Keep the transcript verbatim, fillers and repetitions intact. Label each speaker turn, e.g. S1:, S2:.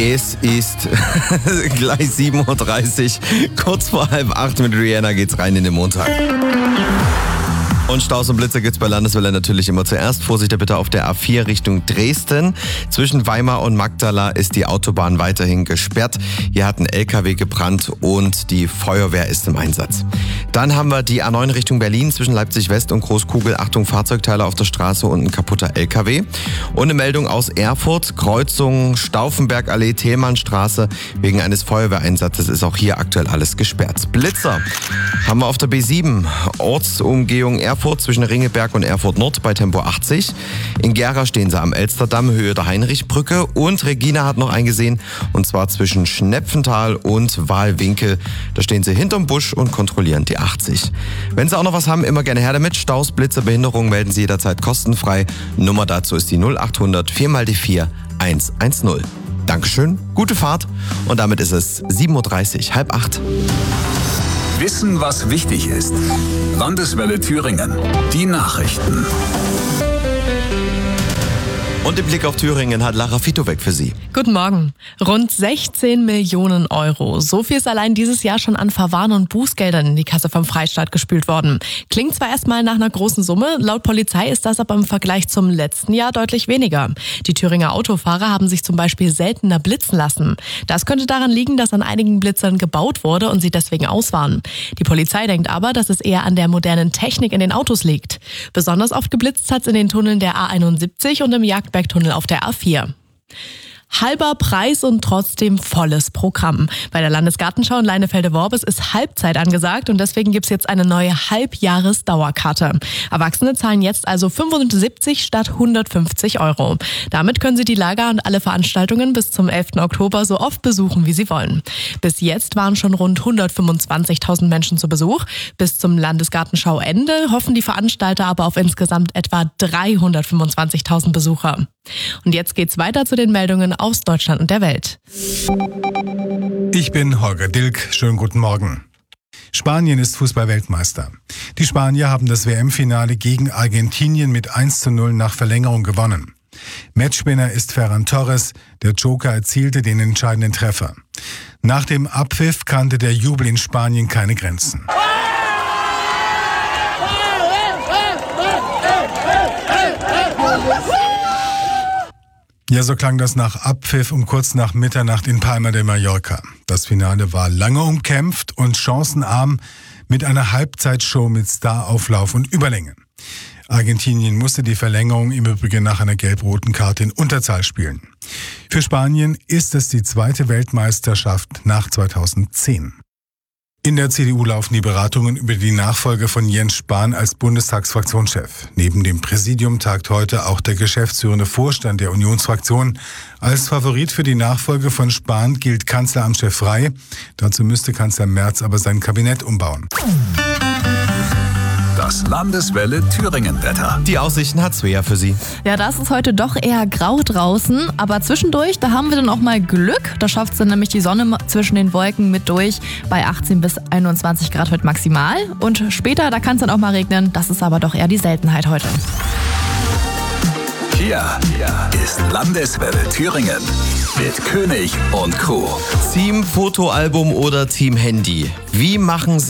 S1: Es ist gleich sieben Uhr dreißig, kurz vor halb acht mit Rihanna geht's rein in den Montag. Und Staus und Blitzer gibt's bei Landeswelle natürlich immer zuerst. Vorsicht bitte auf der A vier Richtung Dresden. Zwischen Weimar und Magdala ist die Autobahn weiterhin gesperrt. Hier hat ein L K W gebrannt und die Feuerwehr ist im Einsatz. Dann haben wir die A neun Richtung Berlin zwischen Leipzig West und Großkugel. Achtung, Fahrzeugteile auf der Straße und ein kaputter L K W. Und eine Meldung aus Erfurt, Kreuzung Stauffenbergallee, Thälmannstraße. Wegen eines Feuerwehreinsatzes ist auch hier aktuell alles gesperrt. Blitzer haben wir auf der B sieben, Ortsumgehung Erfurt zwischen Ringelberg und Erfurt Nord bei Tempo achtzig. In Gera stehen sie am Elsterdamm, Höhe der Heinrichbrücke. Und Regina hat noch eingesehen, und zwar zwischen Schnepfenthal und Wahlwinkel. Da stehen sie hinterm Busch und kontrollieren die achtzig. Wenn Sie auch noch was haben, immer gerne her damit. Staus, Blitze, Behinderungen melden Sie jederzeit kostenfrei. Nummer dazu ist die null acht hundert vier mal die vier eins eins null. Dankeschön, gute Fahrt und damit ist es sieben Uhr dreißig, halb acht.
S2: Wissen, was wichtig ist. Landeswelle Thüringen. Die Nachrichten.
S1: Und den Blick auf Thüringen hat Lara Fitowek für Sie.
S3: Guten Morgen. Rund sechzehn Millionen Euro. So viel ist allein dieses Jahr schon an Verwarn- und Bußgeldern in die Kasse vom Freistaat gespült worden. Klingt zwar erstmal nach einer großen Summe, laut Polizei ist das aber im Vergleich zum letzten Jahr deutlich weniger. Die Thüringer Autofahrer haben sich zum Beispiel seltener blitzen lassen. Das könnte daran liegen, dass an einigen Blitzern gebaut wurde und sie deswegen aus waren. Die Polizei denkt aber, dass es eher an der modernen Technik in den Autos liegt. Besonders oft geblitzt hat es in den Tunneln der A einundsiebzig und im Jagdbergtunnel auf der A vier. Halber Preis und trotzdem volles Programm. Bei der Landesgartenschau in Leinefelde-Worbis ist Halbzeit angesagt und deswegen gibt's jetzt eine neue Halbjahresdauerkarte. Erwachsene zahlen jetzt also fünfundsiebzig statt hundertfünfzig Euro. Damit können sie die Lager und alle Veranstaltungen bis zum elften Oktober so oft besuchen, wie sie wollen. Bis jetzt waren schon rund hundertfünfundzwanzigtausend Menschen zu Besuch. Bis zum Landesgartenschauende hoffen die Veranstalter aber auf insgesamt etwa dreihundertfünfundzwanzigtausend Besucher. Und jetzt geht's weiter zu den Meldungen aus Deutschland und der Welt.
S4: Ich bin Holger Dilk. Schönen guten Morgen. Spanien ist Fußball-Weltmeister. Die Spanier haben das W M-Finale gegen Argentinien mit eins zu null nach Verlängerung gewonnen. Matchwinner ist Ferran Torres. Der Joker erzielte den entscheidenden Treffer. Nach dem Abpfiff kannte der Jubel in Spanien keine Grenzen. Ja, so klang das nach Abpfiff um kurz nach Mitternacht in Palma de Mallorca. Das Finale war lange umkämpft und chancenarm mit einer Halbzeitshow mit Starauflauf und Überlänge. Argentinien musste die Verlängerung im Übrigen nach einer gelb-roten Karte in Unterzahl spielen. Für Spanien ist es die zweite Weltmeisterschaft nach zweitausendzehn. In der C D U laufen die Beratungen über die Nachfolge von Jens Spahn als Bundestagsfraktionschef. Neben dem Präsidium tagt heute auch der geschäftsführende Vorstand der Unionsfraktion. Als Favorit für die Nachfolge von Spahn gilt Kanzleramtschef Frey. Dazu müsste Kanzler Merz aber sein Kabinett umbauen.
S2: Das Landeswelle Thüringen-Wetter.
S1: Die Aussichten hat Svea für Sie.
S3: Ja, das ist heute doch eher grau draußen, aber zwischendurch, da haben wir dann auch mal Glück. Da schafft es dann nämlich die Sonne zwischen den Wolken mit durch bei achtzehn bis einundzwanzig Grad heute maximal. Und später, da kann es dann auch mal regnen. Das ist aber doch eher die Seltenheit heute.
S2: Hier, hier ist Landeswelle Thüringen mit König und Co.
S1: Team Fotoalbum oder Team Handy? Wie machen Sie